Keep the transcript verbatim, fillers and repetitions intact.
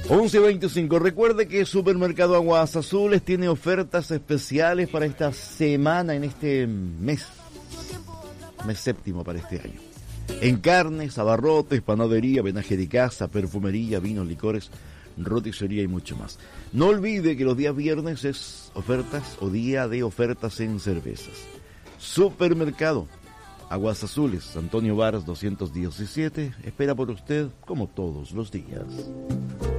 once veinticinco. Recuerde que Supermercado Aguas Azules tiene ofertas especiales para esta semana, en este mes, mes séptimo para este año. En carnes, abarrotes, panadería, venaje de casa, perfumería, vinos, licores, roticería y mucho más. No olvide que los días viernes es ofertas o día de ofertas en cervezas. Supermercado Aguas Azules, Antonio Varas doscientos diecisiete, espera por usted como todos los días.